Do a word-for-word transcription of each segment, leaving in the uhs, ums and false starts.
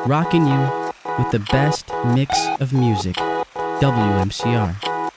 rocking you with the best mix of music. W M C R.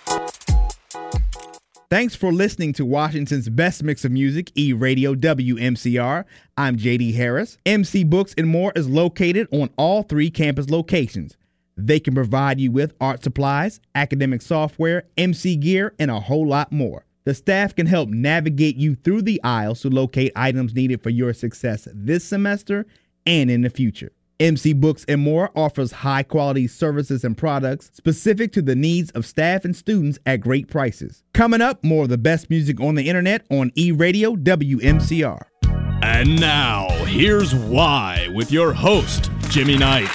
Thanks for listening to Washington's best mix of music, E-Radio W M C R. I'm J D Harris. M C Books and More is located on all three campus locations. They can provide you with art supplies, academic software, M C gear, and a whole lot more. The staff can help navigate you through the aisles to locate items needed for your success this semester and in the future. M C Books and More offers high-quality services and products specific to the needs of staff and students at great prices. Coming up, more of the best music on the internet on E-Radio W M C R. And now, here's Why with your host, Jimmy Knight.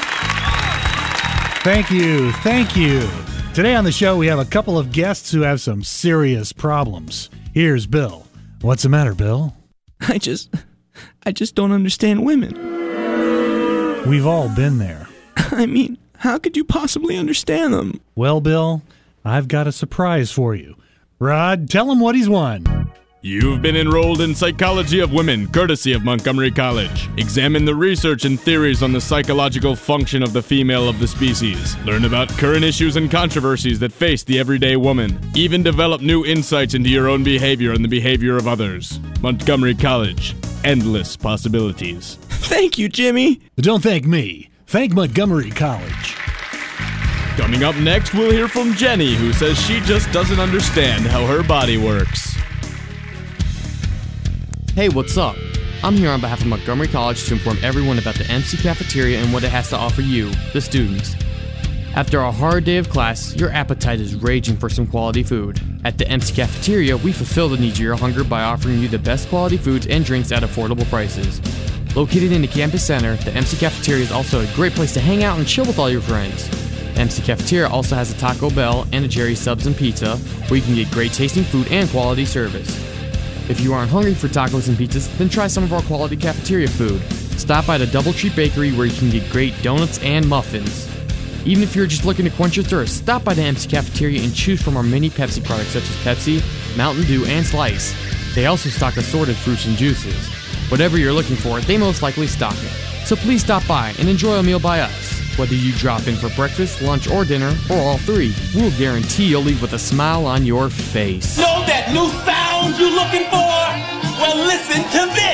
Thank you, thank you. Today on the show, we have a couple of guests who have some serious problems. Here's Bill. What's the matter, Bill? I just, I just don't understand women. We've all been there. I mean, how could you possibly understand them? Well, Bill, I've got a surprise for you. Rod, tell him what he's won. You've been enrolled in Psychology of Women, courtesy of Montgomery College. Examine the research and theories on the psychological function of the female of the species. Learn about current issues and controversies that face the everyday woman. Even develop new insights into your own behavior and the behavior of others. Montgomery College. Endless possibilities. Thank you, Jimmy. Don't thank me. Thank Montgomery College. Coming up next, we'll hear from Jenny, who says she just doesn't understand how her body works. Hey, what's up? I'm here on behalf of Montgomery College to inform everyone about the M C Cafeteria and what it has to offer you, the students. After a hard day of class, your appetite is raging for some quality food. At the M C Cafeteria, we fulfill the needs of your hunger by offering you the best quality foods and drinks at affordable prices. Located in the campus center, the M C Cafeteria is also a great place to hang out and chill with all your friends. The M C Cafeteria also has a Taco Bell and a Jerry's Subs and Pizza, where you can get great tasting food and quality service. If you aren't hungry for tacos and pizzas, then try some of our quality cafeteria food. Stop by the Doubletree Bakery where you can get great donuts and muffins. Even if you're just looking to quench your thirst, stop by the M C Cafeteria and choose from our many Pepsi products such as Pepsi, Mountain Dew, and Slice. They also stock assorted fruits and juices. Whatever you're looking for, they most likely stock it. So please stop by and enjoy a meal by us. Whether you drop in for breakfast, lunch, or dinner, or all three, we'll guarantee you'll leave with a smile on your face. Know that new sound you're looking for? Well, listen to this.